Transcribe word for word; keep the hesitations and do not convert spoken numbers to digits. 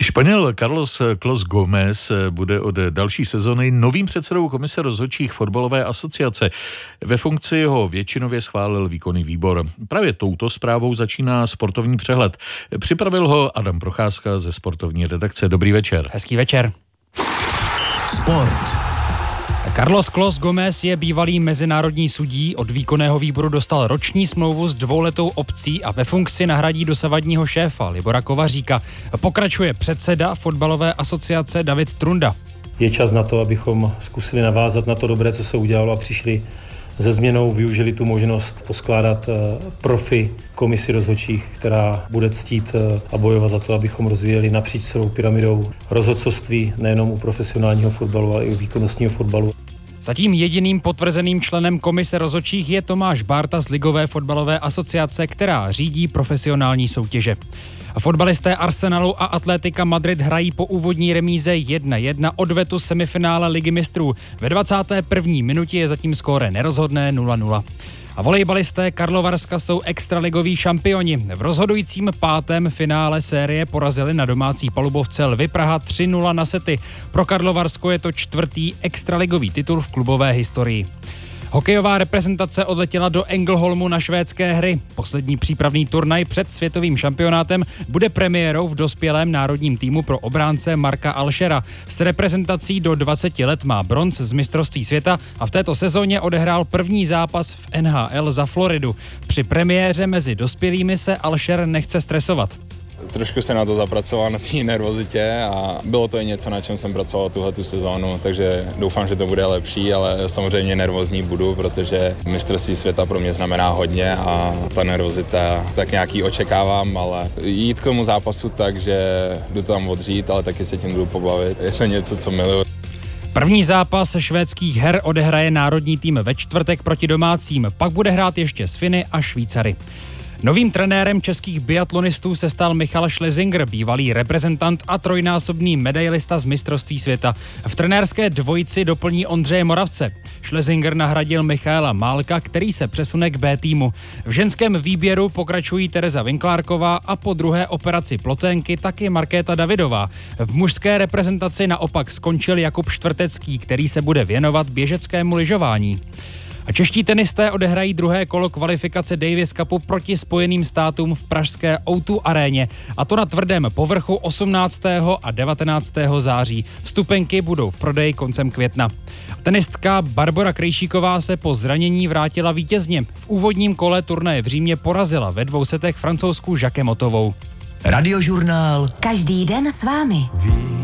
Španěl Carlos Clos Gómez bude od další sezony novým předsedou komise rozhodčích fotbalové asociace. Ve funkci ho většinově schválil výkonný výbor. Právě touto zprávou začíná sportovní přehled. Připravil ho Adam Procházka ze sportovní redakce. Dobrý večer. Hezký večer. Sport. Carlos Clos Gómez je bývalý mezinárodní sudí, od výkonného výboru dostal roční smlouvu s dvouletou opcí a ve funkci nahradí dosavadního šéfa Libora Kovaříka. Pokračuje předseda fotbalové asociace David Trunda. Je čas na to, abychom zkusili navázat na to dobré, co se udělalo, a přišli se změnou, využili tu možnost poskládat profi komisi rozhodčích, která bude ctít a bojovat za to, abychom rozvíjeli napříč celou pyramidou rozhodcovství nejenom u profesionálního fotbalu, ale i u výkonnostního fotbalu. Zatím jediným potvrzeným členem komise rozhodčích je Tomáš Bárta z Ligové fotbalové asociace, která řídí profesionální soutěže. Fotbalisté Arsenalu a Atletika Madrid hrají po úvodní remíze jedna jedna odvetu semifinále Ligy mistrů. Ve dvacáté první minutě je zatím skóre nerozhodné nula nula. A volejbalisté Karlovarska jsou extraligoví šampioni. V rozhodujícím pátém finále série porazili na domácí palubovce Lvy Praha tři nula na sety. Pro Karlovarsko je to čtvrtý extraligový titul v klubové historii. Hokejová reprezentace odletěla do Ängelholmu na švédské hry. Poslední přípravný turnaj před světovým šampionátem bude premiérou v dospělém národním týmu pro obránce Marka Alšera. S reprezentací do dvaceti let má bronz z mistrovství světa a v této sezóně odehrál první zápas v N H L za Floridu. Při premiéře mezi dospělými se Alšer nechce stresovat. Trošku se na to zapracoval, na té nervozitě, a bylo to i něco, na čem jsem pracoval tuhletu sezónu, takže doufám, že to bude lepší, ale samozřejmě nervózní budu, protože mistrovství světa pro mě znamená hodně a ta nervozita tak nějaký očekávám, ale jít k tomu zápasu tak, že jdu tam odřít, ale taky se tím budu pobavit. Je to něco, co miluji. První zápas švédských her odehraje národní tým ve čtvrtek proti domácím, pak bude hrát ještě s Finy a Švýcary. Novým trenérem českých biatlonistů se stal Michal Schlesinger, bývalý reprezentant a trojnásobný medailista z mistrovství světa. V trenérské dvojici doplní Ondřeje Moravce. Schlesinger nahradil Michaela Málka, který se přesune k B týmu. V ženském výběru pokračují Tereza Vinklárková a po druhé operaci ploténky taky Markéta Davidová. V mužské reprezentaci naopak skončil Jakub Štvrtecký, který se bude věnovat běžeckému lyžování. A čeští tenisté odehrají druhé kolo kvalifikace Davis Cupu proti Spojeným státům v pražské O dva aréně. A to na tvrdém povrchu osmnáctého a devatenáctého září. Vstupenky budou v prodeji koncem května. Tenistka Barbora Krejšíková se po zranění vrátila vítězně. V úvodním kole turnaje v Římě porazila ve dvou setech francouzskou Jacquemotovou. Radiožurnál. Každý den s vámi.